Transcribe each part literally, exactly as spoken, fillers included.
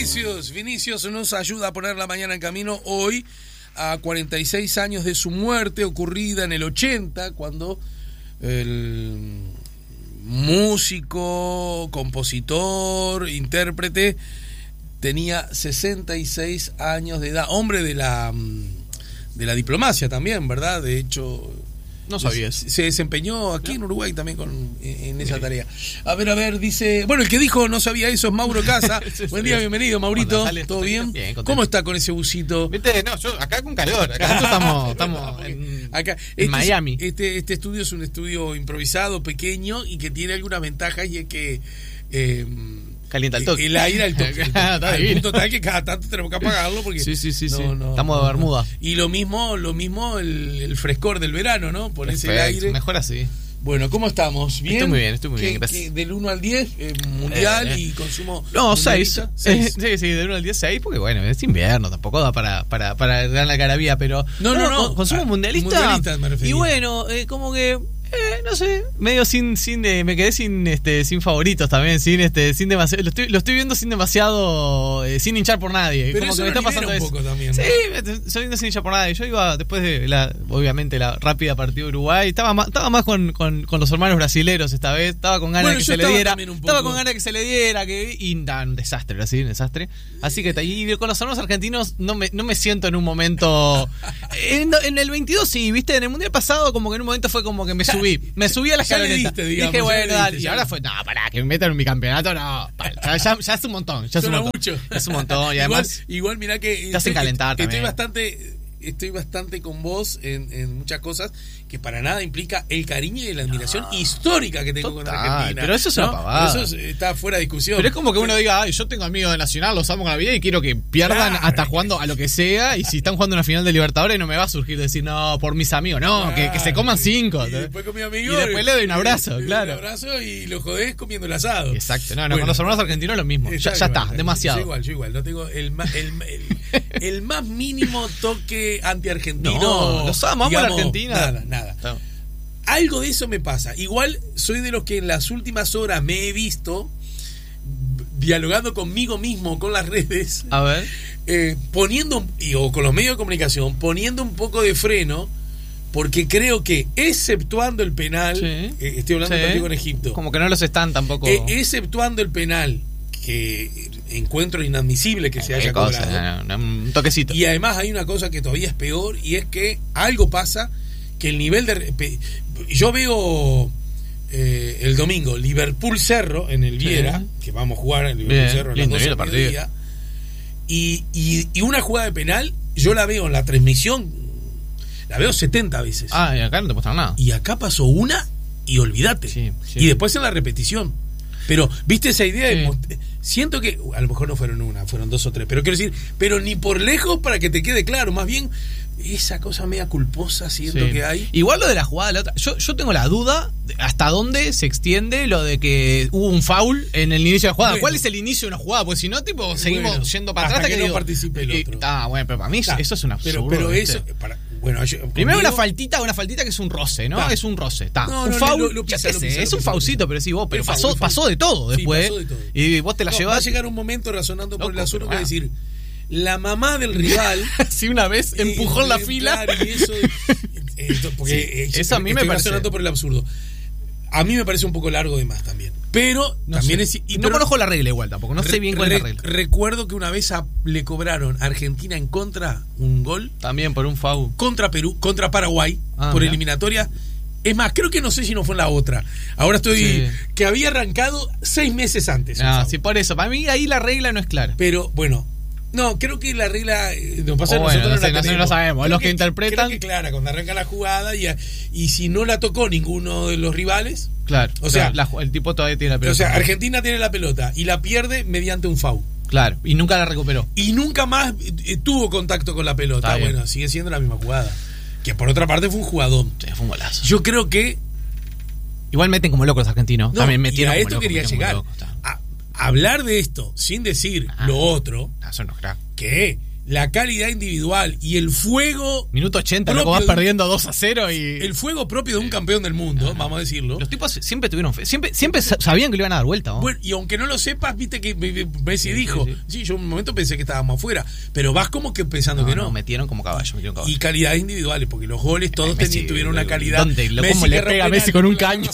Vinicius, Vinicius nos ayuda a poner la mañana en camino hoy a cuarenta y seis años de su muerte ocurrida en el ochenta, cuando el músico, compositor, intérprete tenía sesenta y seis años de edad, hombre de la de la diplomacia también, ¿verdad? De hecho, no sabías. Se desempeñó aquí en Uruguay también con, en esa tarea. A ver, a ver, dice... Bueno, el que dijo no sabía eso es Mauro Casa. Buen día, bienvenido, Maurito. Onda, ¿todo bien? bien ¿Cómo está con ese busito? Viste, no, yo acá con calor. Acá estamos, estamos en, acá, en este Miami. Es, este, este estudio es un estudio improvisado, pequeño, y que tiene algunas ventajas, y es que... Eh, calienta el toque. El aire al toque. Al punto tal que cada tanto tenemos que apagarlo porque sí, sí, sí, no, sí. No, estamos no, de bermuda. No. Y lo mismo, lo mismo el, el frescor del verano, ¿no? Pones el Perfecto, aire. Mejor así. Bueno, ¿cómo estamos? ¿Bien? Estoy muy bien, estoy muy ¿Qué, bien, gracias. ¿qué, del uno al diez, eh, mundial eh, eh. y consumo... No, seis. seis. Sí, sí, del uno al diez, seis, porque bueno, es invierno, tampoco da para, para, para dar la carabía, pero... No, no, no. no. Consumo ah, mundialista. mundialista me refería. Y bueno, eh, como que... Eh, no sé, medio sin, sin de, me quedé sin, este, sin favoritos también, sin, este, sin demasiado, lo estoy, lo estoy viendo sin demasiado, eh, sin hinchar por nadie. Pero como eso que me está pasando un eso. Poco también, ¿no? Sí, estoy viendo sin hinchar por nadie. Yo iba después de la, obviamente la rápida partida de Uruguay, estaba más, estaba más con, con, con los hermanos brasileros esta vez, estaba con ganas bueno, de que se le diera, estaba con ganas de que se le diera, que y nah, un desastre, Brasil, un desastre. Así que y con los hermanos argentinos no me, no me siento en un momento, en, en el veintidós sí, viste, en el mundial pasado como que en un momento fue como que me subí, me subí a la escaloneta. Diste, digamos, dije, bueno, diste, dale. Y ahora fue, no, pará, que me metan en mi campeonato, no. Ya, ya, ya es un montón. Ya es un montón. Mucho. Es un montón. Y además. Igual, igual mirá que. Te hacen calentar estoy, también. Estoy bastante. Estoy bastante con vos en, en muchas cosas que para nada implica el cariño y la admiración no. histórica que tengo Total, con Argentina. Pero eso es una ¿no? pavada. Eso es, está fuera de discusión. Pero es como que uno diga, ay, yo tengo amigos de Nacional, los amo con la vida y quiero que pierdan claro. hasta jugando a lo que sea. Y si están jugando una final de Libertadores, no me va a surgir decir, no, por mis amigos. No, claro. que, que se coman cinco. Y después con mi amigo. Y después le doy un abrazo, y, claro. Un abrazo y lo jodés comiendo el asado. Exacto. No, no, bueno, con los hermanos argentinos lo mismo. Ya, ya está, demasiado. Yo igual, yo igual. No tengo el, el, el, el más mínimo toque anti-argentino. No. Los amamos a la Argentina. Nada, nada. No. Algo de eso me pasa. Igual soy de los que en las últimas horas me he visto dialogando conmigo mismo, con las redes. A ver. Eh, poniendo, o con los medios de comunicación, poniendo un poco de freno, porque creo que, exceptuando el penal, sí. eh, estoy hablando sí. del partido con Egipto. Como que no los están tampoco. Eh, exceptuando el penal, que encuentro inadmisible que se haya cosa, cobrado. No, no, un toquecito. Y además hay una cosa que todavía es peor, y es que algo pasa, que el nivel de... Yo veo eh, el domingo Liverpool Cerro en el Viera, sí. que vamos a jugar en Liverpool Bien, Cerro a lindo, las doce del mediodía, y, y, y una jugada de penal, yo la veo en la transmisión, la veo setenta veces. Ah, y acá no te muestran nada. Y acá pasó una y olvídate. Sí, sí. Y después en la repetición. Pero, ¿viste esa idea? Sí. De, siento que, a lo mejor no fueron una, fueron dos o tres, pero quiero decir, pero ni por lejos para que te quede claro, más bien esa cosa media culposa siento sí. que hay. Igual lo de la jugada, la otra, yo, yo tengo la duda de hasta dónde se extiende lo de que hubo un foul en el inicio de la jugada. Bueno. ¿Cuál es el inicio de una jugada? Porque si no, tipo, seguimos bueno, yendo para atrás. Hasta que, que no digo, participe el otro. Ah, bueno, pero para mí está, eso es un absurdo. Pero, pero ¿viste? eso, para, bueno, yo, primero conmigo, una faltita, una faltita que es un roce, ¿no? Ta. Es un roce, está. No, un no, foul, lo, lo pisa, ya lo sé, pisa, es lo un pisa, foulcito, pero sí, vos, pero foul, pasó, pasó de todo después. Sí, pasó de todo. Y vos te la no, llevas. Va a llegar un momento razonando por Loco, el azul que ah. decir, la mamá del rival. Sí, una vez empujó en la fila. Claro, y eso, esto, porque sí, eso a mí me parece razonando por el absurdo. A mí me parece un poco largo de más también. Pero no también sé. es. Y no pero, conozco la regla igual tampoco. No re, sé bien cuál re, es la regla. Recuerdo que una vez a, le cobraron a Argentina en contra un gol. También por un foul. Contra Perú, contra Paraguay, ah, por mira. eliminatoria. Es más, creo que no sé si no fue en la otra. Ahora estoy. Sí. Que había arrancado seis meses antes. Ah, sí, por eso. Para mí ahí la regla no es clara. Pero bueno. No, creo que la regla no pasa oh, nosotros bueno, no, no sé, la no, no sabemos, creo los que, que interpretan. Creo que clara, cuando arranca la jugada y, y si no la tocó ninguno de los rivales. Claro, o sea, la, el tipo todavía tiene la pelota. O sea, Argentina tiene la pelota y la pierde mediante un foul. Claro, y nunca la recuperó. Y nunca más eh, tuvo contacto con la pelota. Bueno, sigue siendo la misma jugada. Que por otra parte fue un jugadón. Sí, fue un golazo. Yo creo que igual meten como locos los argentinos. No, También metieron y a como esto locos, quería llegar. A hablar de esto sin decir ah, lo otro. Eso no es crack. Que la calidad individual y el fuego. Minuto ochenta, luego vas perdiendo dos a cero y. El fuego propio de un campeón del mundo, vamos a decirlo. Los tipos siempre tuvieron fe. Siempre, siempre sabían que le iban a dar vuelta, ¿no? Bueno, y aunque no lo sepas, viste que Messi sí, dijo. Sí, sí. sí, yo en un momento pensé que estábamos afuera. Pero vas como que pensando no, que no. no. Metieron como caballo, metieron caballo. Y calidades individuales, porque los goles todos Messi, tuvieron una calidad. ¿Dónde? Lo, ¿Cómo le pega a Messi con un caño?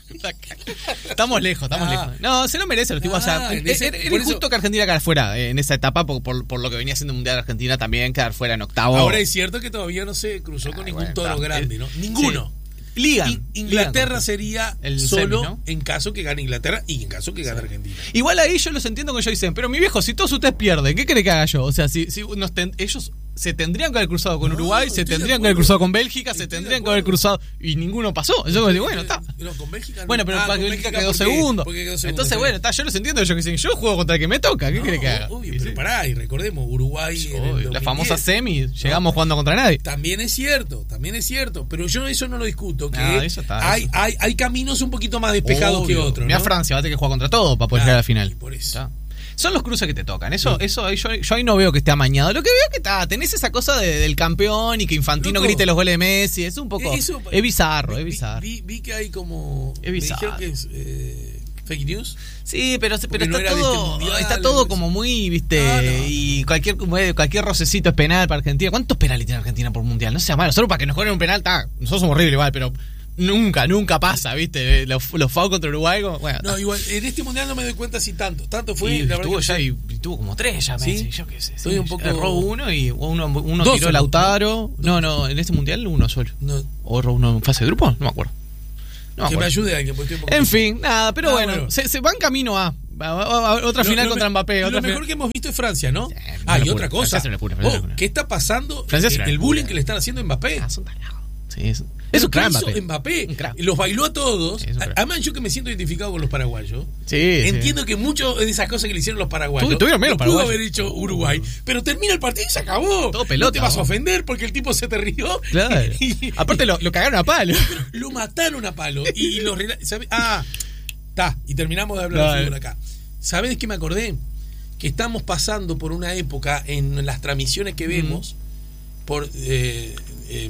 Estamos lejos, estamos ah, lejos. No, se lo merece los tipos. Ah, o sea, ese, era, era injusto eso, que Argentina quedara fuera eh, en esa etapa por, por, por lo que venía siendo el Mundial de Argentina también, quedar fuera en octavo. Ahora es cierto que todavía no se cruzó ah, con ningún bueno, toro grande, ¿no? Ninguno. Sí. Ligan. In- Inglaterra Ligan. sería el solo semi, ¿no? en caso que gane Inglaterra y en caso que gane sí. Argentina. Igual ahí yo los entiendo que ellos dicen, pero mi viejo, si todos ustedes pierden, ¿qué quiere que haga yo? O sea, si, si nos ten- ellos se tendrían que haber cruzado con no, Uruguay, se tendrían que haber cruzado con Bélgica, estoy se tendrían que haber cruzado y ninguno pasó. Yo digo, bueno, está. No, con Bélgica no. Bueno, pero ah, para que Bélgica Bélgica quedó porque, segundo. porque quedó segundo. Entonces, bueno, está, yo los entiendo, ellos que dicen, yo juego contra el que me toca, ¿qué no, quiere que haga? Obvio, sí, pero sí. pará, y recordemos, Uruguay sí, en el la famosa semi, llegamos no, jugando contra nadie. También es cierto, también es cierto, pero yo eso no lo discuto, que no, eso está, hay, eso. hay, hay caminos un poquito más despejados obvio. Que otros. Mira ¿no? Francia, va a tener que jugar contra todo para poder claro, llegar a la final. Por eso. ¿Está? Son los cruces que te tocan. Eso, sí. eso yo, yo ahí no veo que esté amañado. Lo que veo es que está, tenés esa cosa de, del campeón y que Infantino Loco. grite los goles de Messi. Es un poco. Eso, es bizarro, vi, es bizarro. Vi, vi que hay como. Es bizarro. Me dijeron que es eh, fake news. Sí, pero, pero está, no todo, este mundial, está todo como muy, viste, no, no. y cualquier cualquier rocecito es penal para Argentina. ¿Cuántos penales tiene Argentina por mundial? No sea malo, solo para que nos cobren un penal, está. Nosotros somos horribles igual, pero nunca, nunca pasa, ¿viste? Los, los FAO contra Uruguay. Bueno, no, igual, en este mundial no me doy cuenta si tanto. Tanto fue. Y, la tuvo verdad ya que y, y tuvo como tres ya, Messi. ¿Sí? Yo qué sé. Estoy sí, un poco. Erró uno y uno, uno tiró el Lautaro. No, no, en este mundial uno solo. No. ¿O erró uno en fase de grupo? No me acuerdo. No me que acuerdo. me ayude alguien. Porque estoy un en fin, nada, pero ah, bueno, bueno. Se, se va en camino a. Otra lo, final lo contra me, Mbappé. Lo otra mejor final. que hemos visto es Francia, ¿no? Sí, ah, y locura. otra cosa. Francia locura, Francia oh, locura. ¿Qué está pasando? Francia el, el bullying que le están haciendo a Mbappé. Ah, son tarados. Sí, es, es un crack Mbappé. Mbappé. Mbappé. Los bailó a todos. Sí, además, yo que me siento identificado con los paraguayos. Sí, entiendo sí. que muchas de esas cosas que le hicieron los paraguayos. Tuvieron menos pudo paraguayos. haber hecho Uruguay. Pero termina el partido y se acabó. Todo pelota. No te vas ¿no? a ofender porque el tipo se te rió. Claro. Y, aparte, lo, lo cagaron a palo. Pero lo mataron a palo. Y, y los. ¿sabe? Ah, está. Y terminamos de hablar de fútbol acá. ¿Sabes qué me acordé? Que estamos pasando por una época en las transmisiones que vemos mm. por eh, eh,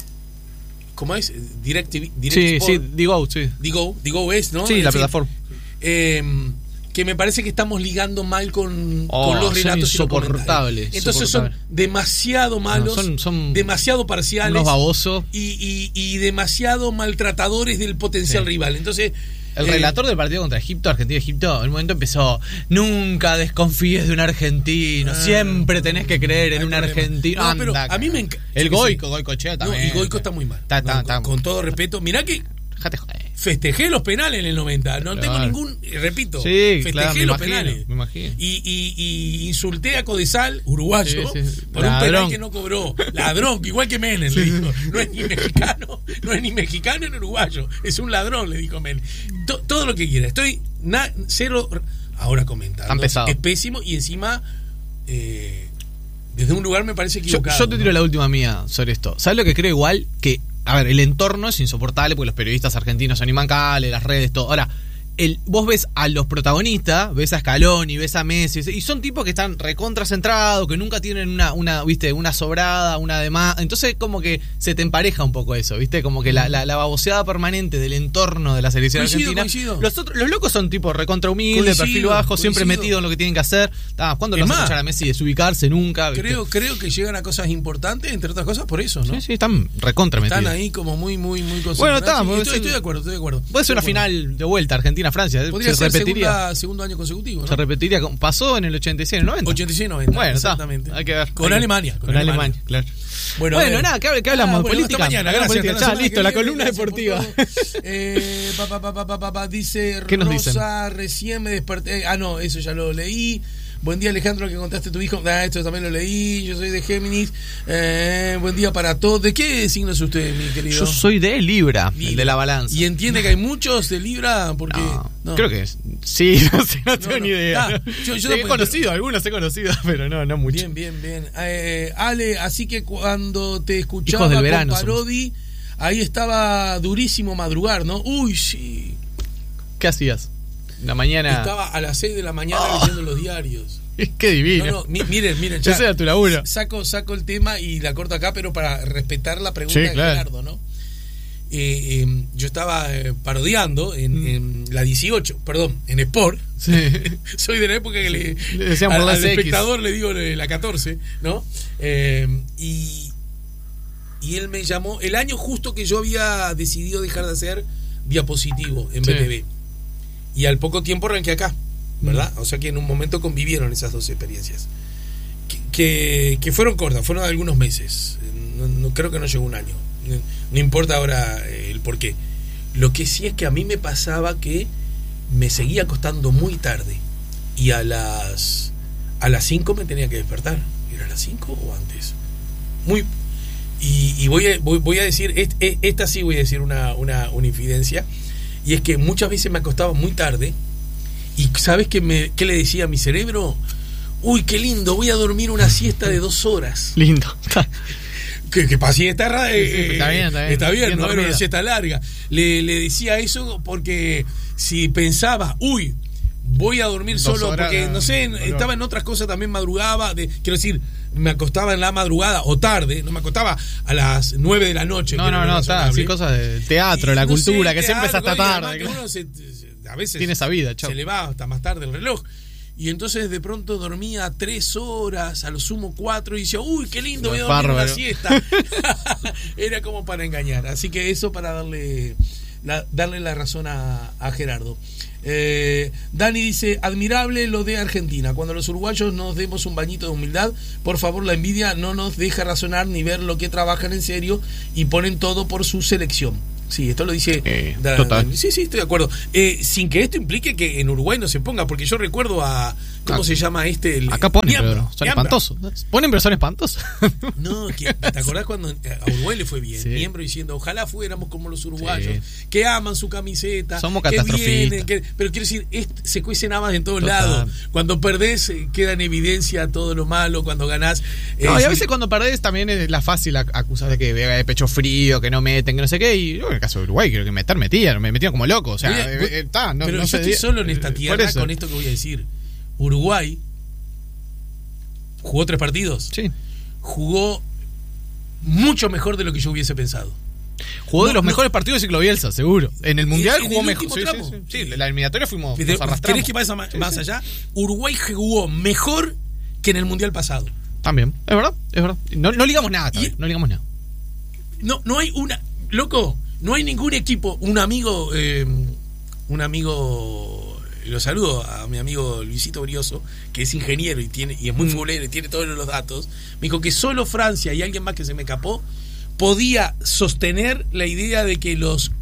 ¿cómo es? Direct, Direct sí, Sport. sí, Digo, sí. Digo, Digo es, ¿no? Sí, en la fin, plataforma. Eh, que me parece que estamos ligando mal con, oh, con los relatos insoportables. Entonces son demasiado malos, no, son, son demasiado parciales, unos babosos y, y, y demasiado maltratadores del potencial sí. rival. Entonces el eh, relator del partido contra Egipto, Argentina-Egipto, en un momento empezó: nunca desconfíes de un argentino, ah, siempre tenés que creer en un argentino. No, Anda, pero a mí me enc- el Goico, Goicochea también. No, y Goico está muy mal. Está, está, no, está, con, con todo respeto, mirá que Dejate joder. Festejé los penales en el noventa. No claro. tengo ningún. Repito. Sí, festejé claro, los imagino, penales. Me imagino. Y, y, y insulté a Codesal, uruguayo, sí, sí. por Ladrón. un penal que no cobró. Ladrón, igual que Menem, sí. le dijo. No es ni mexicano, no es ni mexicano ni uruguayo. Es un ladrón, le dijo Menem. To, todo lo que quiera. Estoy na, cero. Ahora comentando. Es pésimo y encima. Eh, desde un lugar me parece equivocado. Yo, yo te tiro ¿no? la última mía sobre esto. ¿Sabes lo que creo igual? Que, a ver, el entorno es insoportable porque los periodistas argentinos son immancables, las redes, todo. Ahora, el, vos ves a los protagonistas, ves a Scaloni, ves a Messi, y son tipos que están recontracentrados, que nunca tienen una, una, viste, una sobrada, una de más. Entonces, como que se te empareja un poco eso, viste, como que la, la, la baboseada permanente del entorno de la selección coincido, argentina. Coincido. Los otros, los locos son tipos recontra humildes, perfil bajo, coincido. Siempre metidos en lo que tienen que hacer. Ah, ¿cuándo lo vas a escuchar a Messi desubicarse? Nunca. ¿viste? Creo, creo que llegan a cosas importantes, entre otras cosas, por eso, ¿no? Sí, sí, están recontra metidos. Están ahí como muy, muy, muy concentrados. Bueno, está, sí, estoy, estoy de acuerdo, estoy de acuerdo. Puede ser una final de vuelta, Argentina-Francia. Podría se ser repetiría. Segunda, segundo año consecutivo, ¿no? Se repetiría. Pasó en el ochenta y seis, en el noventa. ochenta y seis noventa. Bueno, exactamente. Está, hay que ver. Con hay Alemania. Con, con Alemania, Alemania, claro. Bueno, bueno nada, ¿qué, qué hablamos? Ah, bueno, política. Hasta mañana, gracias. Política. Hasta Ya, la listo, la viene, columna deportiva. Eh, pa, pa, pa, pa, pa, pa, dice ¿Qué nos Rosa, dicen? recién me desperté. Ah, no, eso ya lo leí. Buen día, Alejandro, que contaste tu hijo. Ah, esto también lo leí. Yo soy de Géminis. Eh, buen día para todos. ¿De qué signo es usted, mi querido? Yo soy de Libra, Libra. el de la balanza. ¿Y entiende que hay muchos de Libra? Porque no, no. creo que es. Sí, no sé, no tengo no, no. ni idea. Ah, yo, yo he no conocido, pero... algunos he conocido, pero no, no mucho. Bien, bien, bien. Eh, Ale, así que cuando te escuchaba del con verano, Parodi, somos. Ahí estaba durísimo madrugar, ¿no? Uy, sí. ¿Qué hacías? La mañana. Estaba a las seis de la mañana oh. leyendo los diarios. Qué divino. No, no, mi, miren, miren. Ya, ese era tu laburo. Saco, saco el tema y la corto acá, pero para respetar la pregunta sí, de claro. Gerardo, ¿no? Eh, eh, yo estaba eh, parodiando en, mm. en la dieciocho, perdón, en Sport. Sí. Soy de la época que le, le decían por al, las al X. espectador le digo la catorce, ¿no? Eh, y, y él me llamó el año justo que yo había decidido dejar de hacer diapositivo en sí. B T V. Y al poco tiempo arranqué acá, ¿verdad? Mm. O sea que en un momento convivieron esas dos experiencias. Que, que, que fueron cortas, fueron algunos meses. No, no, creo que no llegó un año. No, no importa ahora el por qué. Lo que sí es que a mí me pasaba que me seguía acostando muy tarde. Y a las a las cinco me tenía que despertar. ¿Era a las cinco o antes? Muy... Y, y voy, a, voy, voy a decir, esta sí voy a decir una, una, una infidencia. Y es que muchas veces me acostaba muy tarde. Y ¿sabes qué, me, qué le decía a mi cerebro? Uy, qué lindo, voy a dormir una siesta de dos horas. Lindo. Que, que para siesta eh, sí, sí, está bien, está bien, está bien, bien no dormida. era una siesta larga. Le, le decía eso porque si pensaba, uy, voy a dormir dos solo, horas, porque no sé, no, estaba en otras cosas, también madrugaba, de, quiero decir, me acostaba en la madrugada o tarde, no me acostaba a las nueve de la noche. No, no, no, está, así cosas del teatro, y, la no cultura, sé, que teatro, siempre es hasta tarde. Que uno se, a veces tiene esa vida, chau. Se le va hasta más tarde el reloj. Y entonces de pronto dormía tres horas, a lo sumo cuatro, y decía, uy, qué lindo, voy a dormir una siesta. Era como para engañar. Así que eso para darle la, darle la razón a, a Gerardo. Eh, Dani dice, admirable lo de Argentina. Cuando los uruguayos nos demos un bañito de humildad, por favor, la envidia no nos deja razonar ni ver lo que trabajan en serio y ponen todo por su selección. Sí, esto lo dice eh, da, total. Da, sí, sí, estoy de acuerdo. Eh, sin que esto implique que en Uruguay no se ponga, porque yo recuerdo a ¿cómo acá, se llama este? El, acá ponen, Niambra, pero son Niambra. espantosos. Ponen, pero son espantosos. No, que, ¿te acordás cuando a Uruguay le fue bien? Sí. Miembro diciendo, ojalá fuéramos como los uruguayos, sí. que aman su camiseta, somos que catastrofistas. Vienen, que, pero quiero decir, es, se cuecen habas en todos lados. Cuando perdés, queda en evidencia todo lo malo. Cuando ganás. No, y a veces cuando perdés también es la fácil acusar de que de pecho frío, que no meten, que no sé qué. Y yo, en el caso de Uruguay, creo que meter metían, me metían como loco. O sea, Oye, eh, eh, ta, no, pero no yo sé, estoy solo en esta tierra con esto que voy a decir. Uruguay jugó tres partidos. Sí. Jugó mucho mejor de lo que yo hubiese pensado. Jugó no, de los no, mejores partidos de ciclo Bielsa, seguro. En el Mundial en, jugó en mejor. Sí, sí, sí. sí, la eliminatoria fuimos. Nos arrastramos. ¿Querés que vaya más, sí, más sí. allá? Uruguay jugó mejor que en el Mundial pasado. También, es verdad, es verdad. No, no ligamos nada, también, no ligamos nada. No, no hay una. Loco, no hay ningún equipo. Un amigo, eh, un amigo. Lo saludo a mi amigo Luisito Brioso, que es ingeniero y tiene y es muy mm. futbolero y tiene todos los datos. Me dijo que solo Francia y alguien más que se me escapó podía sostener la idea de que los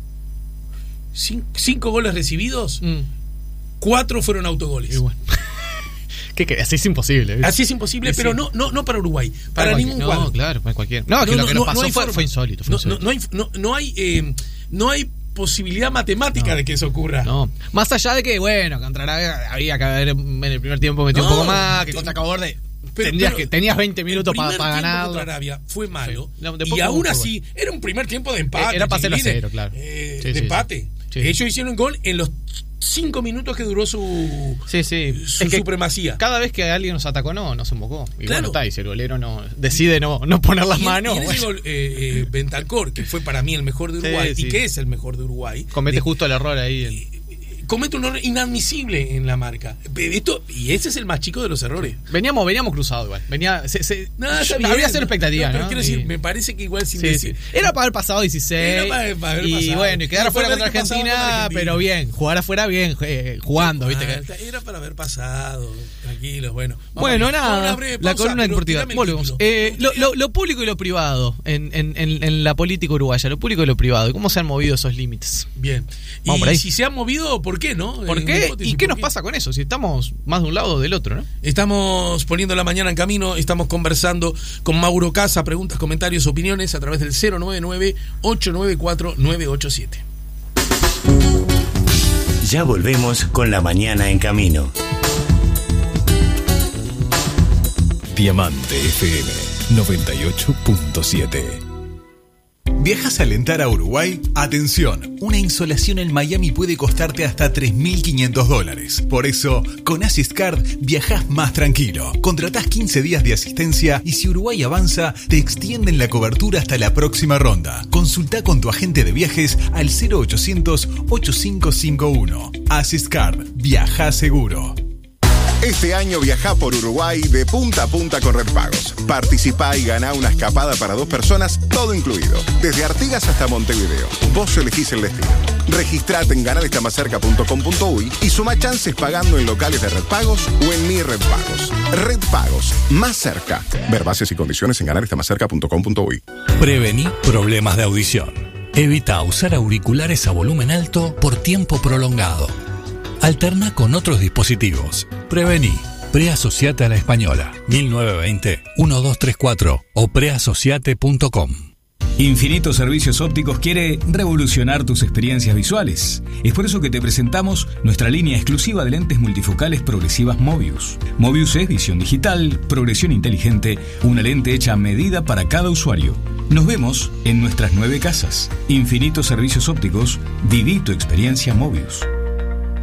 cinco, cinco goles recibidos, mm. cuatro fueron autogoles. Y bueno. ¿Qué crees? Así es imposible. Así es imposible, sí, pero sí. no no no para Uruguay, para, para ningún no, cuadro. No, claro, para cualquiera. No, no, que no, lo que no, nos pasó no fue, fue insólito. Fue no, insólito. No, no hay, no, no hay, eh, no hay posibilidad matemática no, de que eso ocurra. No, más allá de que, bueno, contra Arabia había que haber en el primer tiempo metido no, un poco más, que contra Cabo Verde pero, tendrías pero, que, tenías veinte minutos para pa ganar. Contra Arabia fue malo. Sí. No, y fue aún así, bueno. Era un primer tiempo de empate. Era para hacer a cero, claro. Eh, sí, de sí, empate. Sí. Ellos hicieron un gol en los cinco minutos que duró su, sí, sí. su es que supremacía. Cada vez que alguien nos atacó, no, nos embocó. Y claro. bueno, está, y si el golero no decide no, no poner las y manos. Y en ese gol, eh, eh, Bentancor, que fue para mí el mejor de Uruguay, sí, sí. y que es el mejor de Uruguay. Comete de, justo el error ahí. En... Eh, comete un error inadmisible en la marca. Esto, y ese es el más chico de los errores. Veníamos, veníamos cruzados igual. Venía, se, se, no, bien, había cero expectativa, no, pero ¿no? quiero decir, y... me parece que igual sin sí, decir. Sí. Era para haber pasado dieciséis. Era para, para haber y pasado. bueno, y quedar afuera contra Argentina, contra Argentina, pero bien, jugar afuera bien, eh, jugando, ¿viste? Era para haber pasado. Tranquilos, bueno. Bueno, nada. Pausa, la columna deportiva. Volvemos. Eh, lo, lo, lo público y lo privado en, en, en, en la política uruguaya, lo público y lo privado. ¿Cómo se han movido esos límites? Bien. Vamos y por ahí. Si se han movido, ¿por qué no? ¿Por qué? ¿Y qué nos pasa con eso? Si estamos más de un lado o del otro, ¿no? Estamos poniendo la mañana en camino, estamos conversando con Mauro Casa, preguntas, comentarios, opiniones a través del cero nueve nueve, ocho nueve cuatro, nueve ocho siete. Ya volvemos con la mañana en camino. Diamante F M noventa y ocho punto siete. ¿Viajas a alentar a Uruguay? Atención, una insolación en Miami puede costarte hasta tres mil quinientos dólares. Por eso, con Asistcard viajás más tranquilo. Contratás quince días de asistencia y si Uruguay avanza, te extienden la cobertura hasta la próxima ronda. Consulta con tu agente de viajes al cero ochocientos, ochenta y cinco cincuenta y uno. Asistcard, viaja seguro. Este año viajá por Uruguay de punta a punta con Red Pagos. Participá y ganá una escapada para dos personas, todo incluido. Desde Artigas hasta Montevideo. Vos elegís el destino. Registrate en ganar está más cerca punto com punto uy y suma chances pagando en locales de Red Pagos o en Mi Red Pagos. Red Pagos, más cerca. Ver bases y condiciones en ganar está más cerca punto com punto uy. Prevení problemas de audición. Evita usar auriculares a volumen alto por tiempo prolongado. Alterna con otros dispositivos. Prevení. Preasociate a la Española. mil novecientos veinte, doce treinta y cuatro o preasociate punto com. Infinito Servicios Ópticos quiere revolucionar tus experiencias visuales. Es por eso que te presentamos nuestra línea exclusiva de lentes multifocales progresivas Mobius. Mobius es visión digital, progresión inteligente, una lente hecha a medida para cada usuario. Nos vemos en nuestras nueve casas. Infinito Servicios Ópticos, viví tu experiencia Mobius.